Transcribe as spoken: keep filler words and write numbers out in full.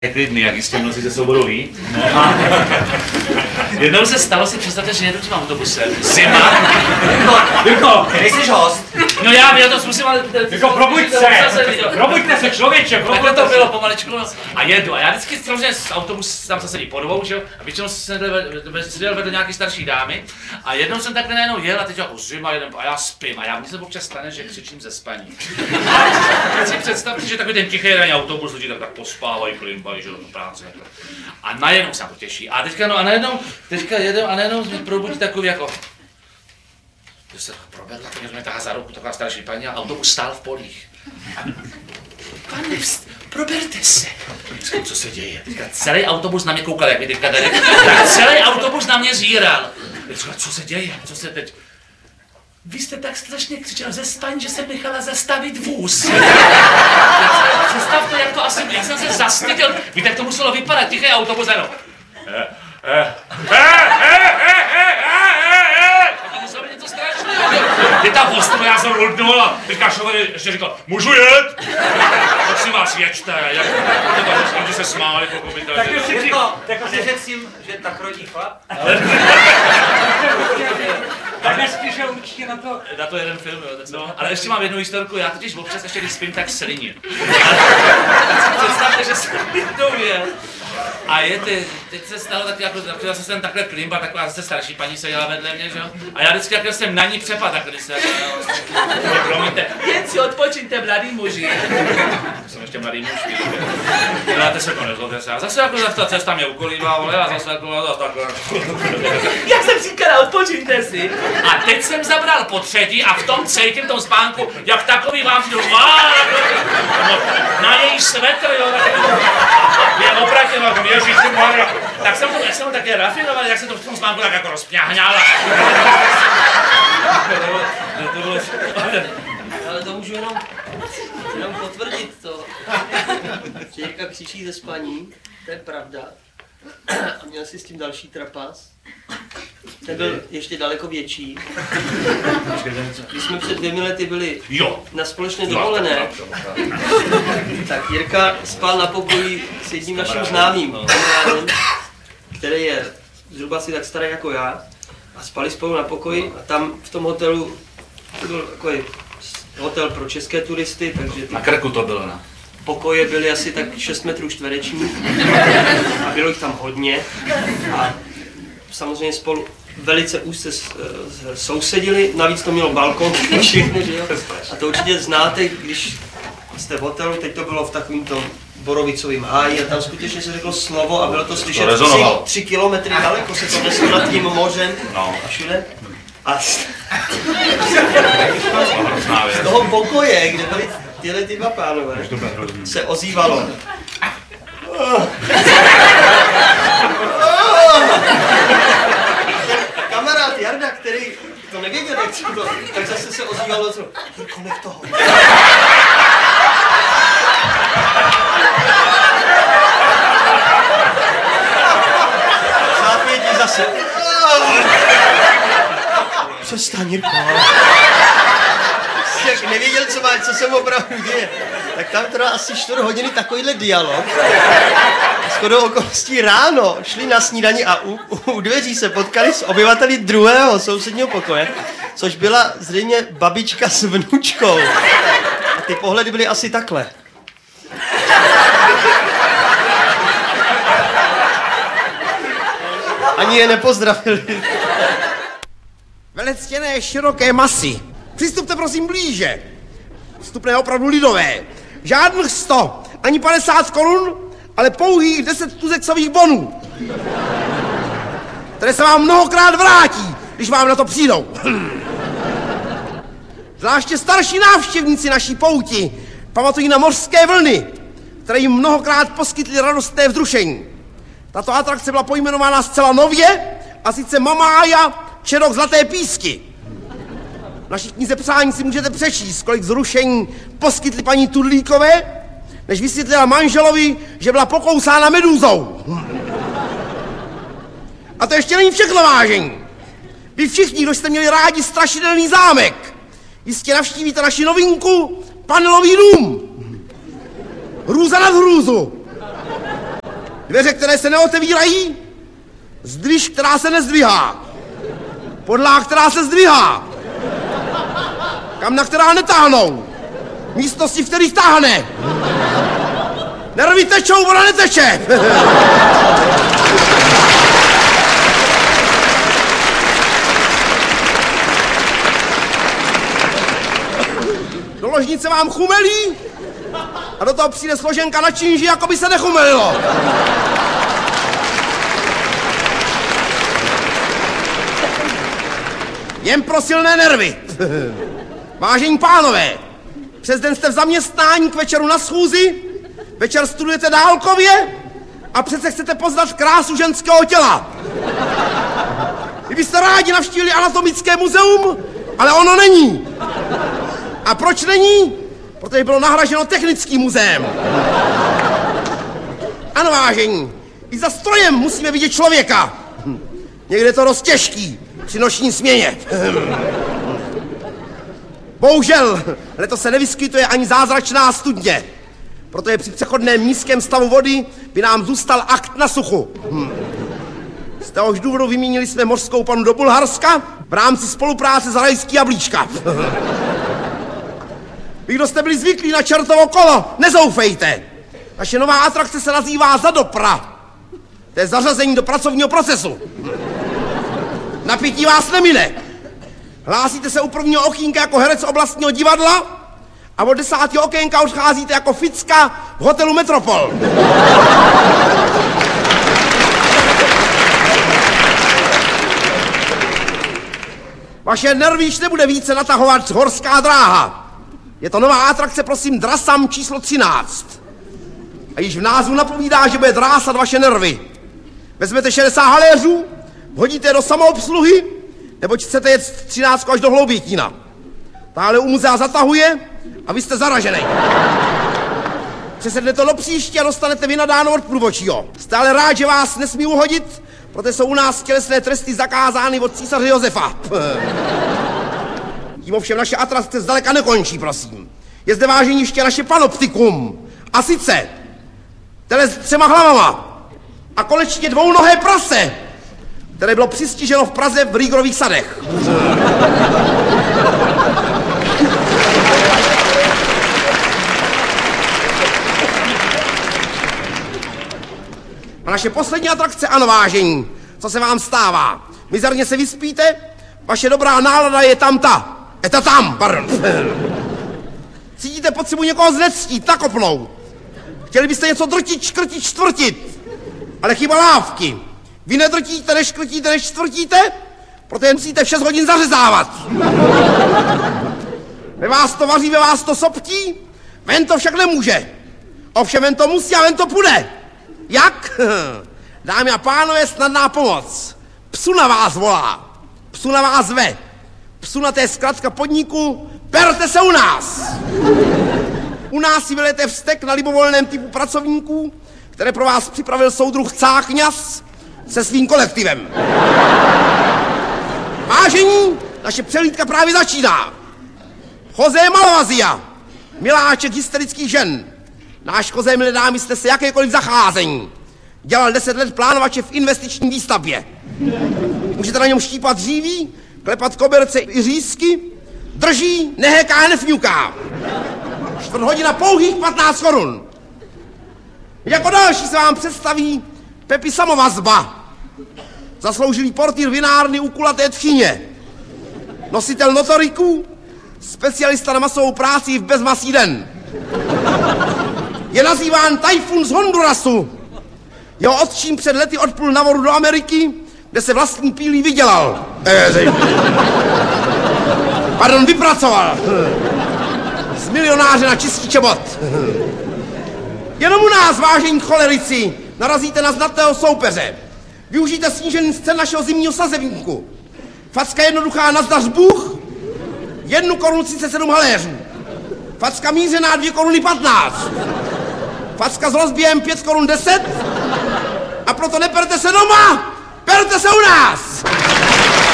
je klidný, jak jistě mnozí ze souboru ví. A jednou se stalo, si představte, že jedu tím autobusem. Zima. Jirko, nejsiš host? No já, já to zkusím, ale... Jirko, probuď se! Probuďte se, člověče, probuďte Takhle to se. bylo pomaličku. A jedu. A já vždycky samozřejmě z autobus tam se sedí po dvou, že jo? A většinou jsem seděl vedle nějaký starší dámy. A jednou jsem takhle najednou jel a teď jako zima jedem a já spím. A já mně se občas stane, že křičím ze spaní. A si představte, že takový ten tichý ranní autobus, lidi tak, tak pospávají, klimbají, že jo, do práce. Takhle. A najednou se na to těší. A teďka no a najednou, teďka jedem a najednou mě probudí takový jako... Když se provedla, protože mě tahá za ruku taková starší paní a autobus stál v polích. Pane, vst, proberte se. Říkám, co se děje? Teďka celý autobus na mě koukal, jak mi teďka tady. Tak celý autobus na mě zíral. Říkám, co se děje? Co se teď... Vy jste tak strašně křičel ze spaní, že jsem nechala zastavit vůz. Představte, jak to asi... Já jsem se zastyděl. Víte, jak to muselo vypadat? Tichý autobus, ano. Eh, eh, eh, eh, eh, eh, eh. To muselo být něco strašného. Je tam ostro, já jsem ultnul a teďka šofer ještě říkal, můžu jet? Tak si vás ječte, jak to se smáli, pochopitelně. Tak už si říkal, neřekl jim, že tak rodí chlap? Tak nespíše určitě na to. Na to jeden film, jo. No, ale ještě mám jednu historku, já totiž občas ještě když spím, tak sliním. Představte, že jsem jednou jel. A je ty, teď se stalo taky jako, zase jsem takhle klimba, taková zase starší paní seděla vedle mě, že jo? A já vždycky jako jsem na ní přepad, tak když se, jo, promiňte, jen si odpočiňte, mladý muži. Jsem ještě mladý muž, děláte se to, nezlobte se. A zase jako ta cesta mě ukolívala, vole, a zase jako, zase takhle. Jak jsem říkala, odpočiňte si. A teď jsem zabral po třetí a v tom cítím, v tom spánku, jak takový vám přijdu, na její svetr, jo, je opravdu, no, ježišmarja. Tak jsem to, jak jsem to také rafinoval, jak jsem to v tom spánku tak jako rozpňahňal. To bylo... Ale to můžu jenom, jenom potvrdit to. Že Jirka křičí ze spaní, to je pravda. A měl si s tím další trapas. Ten byl ještě daleko větší. Když jsme před dvěmi lety byli jo. na společné dovolené, tak Jirka spal na pokoji s jedním naším známým, který je zhruba asi tak starý jako já. A spali spolu na pokoji a tam v tom hotelu, to byl takový hotel pro české turisty, takže ty na Krku to bylo, ne? Pokoje byly asi tak šest metrů čtverečních a bylo jich tam hodně a samozřejmě spolu velice úzce sousedili, navíc to mělo balkon, všechno, že jo? A to určitě znáte, když jste v hotelu, teď to bylo v takovým tom borovicovým háji a tam skutečně se řeklo slovo a bylo to slyšet to tři, tři kilometry daleko, se to neslo nad tím mořem no. A všude. A z... z toho pokoje, kde byly tyhle ty dva pánové, se ozývalo. Kamarád Jarda, který to nevěděl, jak si to, tak zase se ozývalo, co? Jirko, nech toho. Zápětí zase. Přestaň, Jirko. Jak nevěděl, co má, co se mu opravdu děje. Tak tam teda asi čtvrt hodiny takovýhle dialog. Shodou okolností ráno šli na snídani a u, u dveří se potkali s obyvateli druhého sousedního pokoje, což byla zřejmě babička s vnučkou. A ty pohledy byly asi takhle. Ani je nepozdravili. Velectěné široké masy. Přistupte prosím blíže. Vstupné opravdu lidové. Žádných sto, ani padesát korun, ale pouhých deset tuzexových bonů. Které se vám mnohokrát vrátí, když vám na to přijdou. Zvláště starší návštěvníci naší pouti pamatují na mořské vlny, které jim mnohokrát poskytly radostné vzrušení. Tato atrakce byla pojmenována zcela nově, a sice Mamája Čerok Zlaté písky. V naší knize Přání si můžete přečíst, kolik zrušení poskytly paní Tudlíkové, než vysvětlila manželovi, že byla pokousána medúzou. A to ještě není všechno, vážení. Vy všichni, kdo jste měli rádi strašidelný zámek, jistě navštívíte naši novinku Panelový dům. Hrůza nad hrůzu. Dveře, které se neotevírají, zdviž, která se nezdvihá, podlaha, která se zdvihá, kamna, která netáhnou, místnosti, v kterých táhne. Nervy tečou, voda neteče. Do ložnice vám chumelí a do toho přijde složenka na činži, jako by se nechumelilo. Jen pro silné nervy. Vážení pánové, přes den jste v zaměstnání, k večeru na schůzi, večer studujete dálkově a přece chcete poznat krásu ženského těla. Vy byste rádi navštívili anatomické muzeum, ale ono není. A proč není? Protože bylo nahraženo technickým muzeem. Ano, vážení, i za strojem musíme vidět člověka. Někde je to dost těžký při noční směně. Bohužel, letos se nevyskytuje ani zázračná studně, protože při přechodném nízkém stavu vody by nám zůstal akt na suchu. Z téhož důvodu vymínili jsme mořskou panu do Bulharska v rámci spolupráce s rajský jablíčka. Vy, kdo jste byli zvyklí na čertovo kolo, nezoufejte. Naše nová atrakce se nazývá Zadopra. To je zařazení do pracovního procesu. Napití vás nemine. Hlásíte se u prvního okýnka jako herec oblastního divadla a od desátého okénka odcházíte jako ficka v hotelu Metropol. Vaše nervy již nebude více natahovat horská dráha. Je to nová atrakce, prosím, Drasam číslo třináct. A již v názvu napovídá, že bude drásat vaše nervy. Vezmete šedesát haléřů, vhodíte je do samoobsluhy, neboť chcete jet třináct až do Hloubětína. Táhle u muzea zatahuje a vy jste zaražený. Přesednete do příště a dostanete vynadáno od průvodčího. Jste ale rád, že vás nesmí uhodit, protože jsou u nás tělesné tresty zakázány od císaře Josefa. Tím ovšem naše atrakce zdaleka nekončí, prosím. Je zde, vážení, ještě naše panoptikum. A sice tele s třema hlavama a konečně dvounohé prase, které bylo přistiženo v Praze v Rýgorových sadech. A naše poslední atrakce, ano, vážení, co se vám stává? Mizerně se vyspíte, vaše dobrá nálada je tam ta. Eta tam, pardon. Cítíte potřebu někoho znectít, nakopnout. Chtěli byste něco drtit, škrtit, čtvrtit, ale chyba lávky. Vy nedrtíte, neškrtíte, než čtvrtíte, protože musíte v šest hodin zařezávat. Ve vás to vaří, ve vás to soptí, ven to však nemůže. Ovšem ven to musí a ven to půjde. Jak? Dámy a pánové, snadná pomoc. Psu na vás volá, psu na vás ve. Psu na té zkratka podniku, perte se u nás. U nás si vylete vztek na libovolném typu pracovníků, které pro vás připravil soudruh Cáchňas se svým kolektivem. Vážení, naše přehlídka právě začíná. José Malvazia, miláček hysterických žen. Náš José, milé dámy, jste se jakékoliv zacházení. Dělal deset let plánovače v investiční výstavbě. Můžete na něm štípat dříví, klepat koberce i řízky, drží, nehéká, nefňuká. Čtvrt hodina pouhých patnáct korun. Jako další se vám představí Pepi Samovazba, zasloužilý portýr vinárny u kulaté tchyně, nositel notoriků, specialista na masovou práci v bezmasý den. Je nazýván Tajfun z Hondurasu. Jeho otčím před lety odplul na vodu do Ameriky, kde se vlastní pílí vydělal. Pardon, vypracoval. Z milionáře na čističe bod. Jenom u nás, vážení cholerici, narazíte na znatného soupeře. Využijte snížený scén našeho zimního sazebníku. Facka jednoduchá na zdař Bůh, jednu korunu třicet sedm haléřů. Facka mířená dvě koruny patnáct. Facka s rozběhem pět korun deset. A proto neperte se doma, perte se u nás!